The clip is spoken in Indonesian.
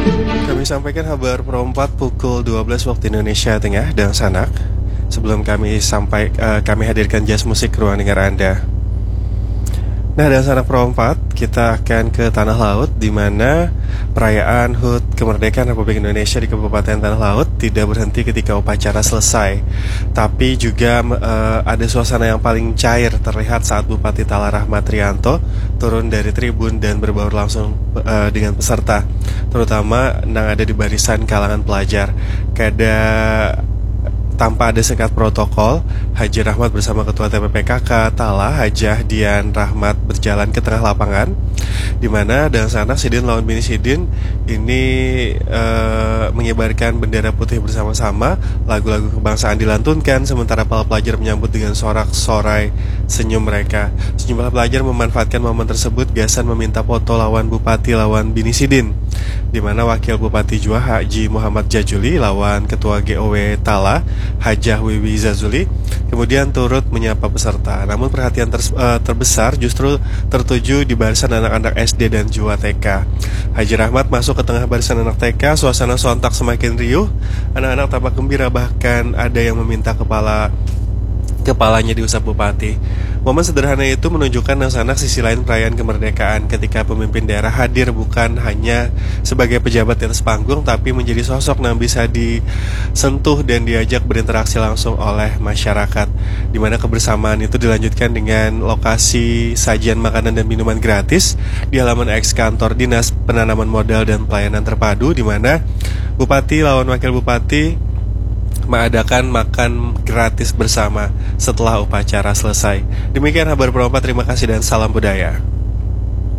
Kami sampaikan kabar perempat pukul 12 waktu Indonesia Tengah dan Sanak. Sebelum kami hadirkan jazz musik ke ruang dengar Anda. Nah, dan Sanak perempat, kita akan ke Tanah Laut, di mana perayaan HUT Kemerdekaan Republik Indonesia di Kabupaten Tanah Laut tidak berhenti ketika upacara selesai, tapi juga ada suasana yang paling cair terlihat saat Bupati Tala Rahmat Rianto turun dari tribun dan berbaur langsung dengan peserta, terutama yang ada di barisan kalangan pelajar. Tanpa ada sekat protokol, Haji Rahmat bersama Ketua TPPKK Tala, Hajah Dian Rahmat berjalan ke tengah lapangan, di mana dan sana Sidin lawan Bini Sidin ini mengibarkan bendera putih bersama-sama, lagu-lagu kebangsaan dilantunkan, sementara para pelajar menyambut dengan sorak-sorai senyum mereka. Sejumlah pelajar memanfaatkan momen tersebut gasan meminta foto lawan Bupati lawan Bini Sidin, di mana Wakil Bupati Jua Haji Muhammad Jajuli lawan Ketua GOW Tala Hajah Wiwi Zazuli kemudian turut menyapa peserta. Namun perhatian terbesar justru tertuju di barisan anak-anak SD dan Jua TK. Haji Rahmat masuk ke tengah barisan anak TK, suasana sontak semakin riuh. Anak-anak tampak gembira, bahkan ada yang meminta kepalanya diusap Bupati. Momen sederhana itu menunjukkan sanak sisi lain perayaan kemerdekaan, ketika pemimpin daerah hadir bukan hanya sebagai pejabat di atas panggung, tapi menjadi sosok yang bisa disentuh dan diajak berinteraksi langsung oleh masyarakat, di mana kebersamaan itu dilanjutkan dengan lokasi sajian makanan dan minuman gratis di halaman eks kantor Dinas Penanaman Modal dan Pelayanan Terpadu, di mana Bupati lawan Wakil Bupati mengadakan makan gratis bersama setelah upacara selesai. Demikian kabar perempat, terima kasih dan salam budaya.